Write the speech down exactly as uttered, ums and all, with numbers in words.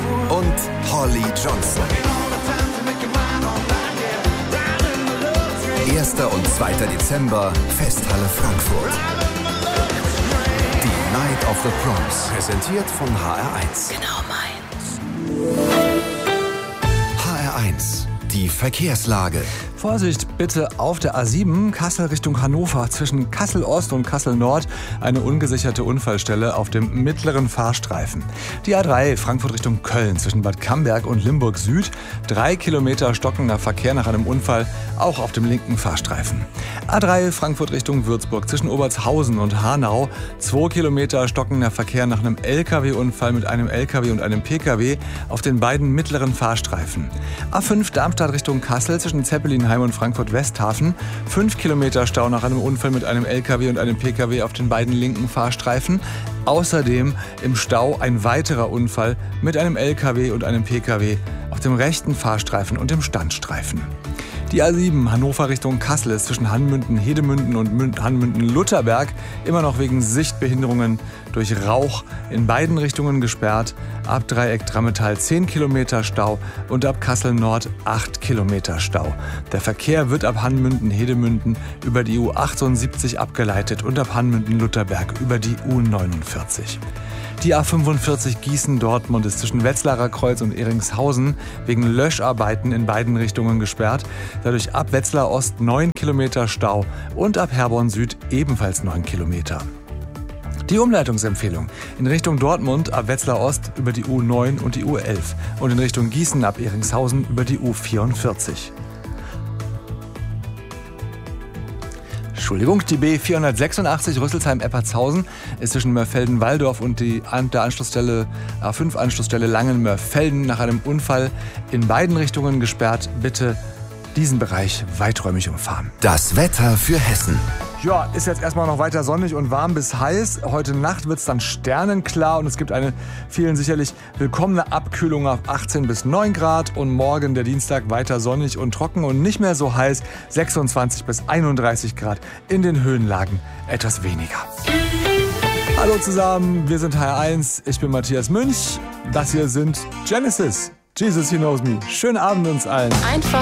und Holly Johnson. erster und zweiter Dezember, Festhalle Frankfurt. Die Night of the Proms, präsentiert von H R eins. Genau meins. H R eins, die Verkehrslage. Vorsicht bitte auf der A sieben, Kassel Richtung Hannover, zwischen Kassel Ost und Kassel Nord eine ungesicherte Unfallstelle auf dem mittleren Fahrstreifen. Die A drei, Frankfurt Richtung Köln, zwischen Bad Camberg und Limburg Süd, drei Kilometer stockender Verkehr nach einem Unfall, auch auf dem linken Fahrstreifen. A drei, Frankfurt Richtung Würzburg, zwischen Obertshausen und Hanau, zwei Kilometer stockender Verkehr nach einem L K W-Unfall mit einem L K W und einem P K W auf den beiden mittleren Fahrstreifen. A fünf, Darmstadt Richtung Kassel, zwischen Zeppelinheim und Frankfurt-Westhafen. Fünf Kilometer Stau nach einem Unfall mit einem L K W und einem P K W auf den beiden linken Fahrstreifen. Außerdem im Stau ein weiterer Unfall mit einem L K W und einem P K W auf dem rechten Fahrstreifen und dem Standstreifen. Die A sieben, Hannover Richtung Kassel, ist zwischen Hanmünden-Hedemünden und Hanmünden-Lutherberg immer noch wegen Sichtbehinderungen durch Rauch in beiden Richtungen gesperrt. Ab Dreieck Drammetal zehn Kilometer Stau und ab Kassel Nord acht Kilometer Stau. Der Verkehr wird ab Hanmünden-Hedemünden über die U achtundsiebzig abgeleitet und ab Hanmünden-Lutherberg über die U neunundvierzig. Die A fünfundvierzig Gießen-Dortmund ist zwischen Wetzlarer Kreuz und Eringshausen wegen Löscharbeiten in beiden Richtungen gesperrt. Dadurch ab Wetzlar Ost neun Kilometer Stau und ab Herborn Süd ebenfalls neun Kilometer. Die Umleitungsempfehlung: in Richtung Dortmund ab Wetzlar Ost über die U neun und die U elf und in Richtung Gießen ab Eringshausen über die U vierundvierzig. Entschuldigung, die B vierhundertsechsundachtzig Rüsselsheim-Eppertshausen ist zwischen Mörfelden-Walldorf und die, der Anschlussstelle A fünf Anschlussstelle Langen-Mörfelden nach einem Unfall in beiden Richtungen gesperrt. Bitte diesen Bereich weiträumig umfahren. Das Wetter für Hessen. Ja, ist jetzt erstmal noch weiter sonnig und warm bis heiß. Heute Nacht wird es dann sternenklar und es gibt eine vielen sicherlich willkommene Abkühlung auf achtzehn bis neun Grad. Und morgen, der Dienstag, weiter sonnig und trocken und nicht mehr so heiß, sechsundzwanzig bis einunddreißig Grad. In den Höhenlagen etwas weniger. Hallo zusammen, wir sind H R eins, ich bin Matthias Münch. Das hier sind Genesis. Jesus, He Knows Me. Schönen Abend uns allen. Einfach